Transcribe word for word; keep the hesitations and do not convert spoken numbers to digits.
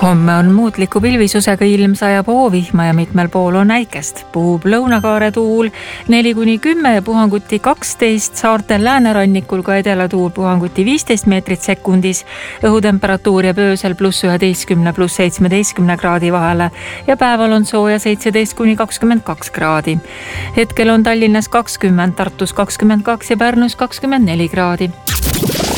Homme on muutliku pilvisusega ilm, sajab hoovihma ja mitmel pool on äikest. Puhub lõunakaare tuul neli kuni kümme ja puhanguti kaksteist, saartel läänerannikul ka edelatuul puhanguti viisteist meetrit sekundis. Õhutemperatuur jääb öösel pluss üheteistkümne pluss seitsmeteistkümne kraadi vahele ja päeval on sooja seitseteist kuni kakskümmend kaks kraadi. Hetkel on Tallinnas kakskümmend, Tartus kakskümmend kaks ja Pärnus kakskümmend neli kraadi.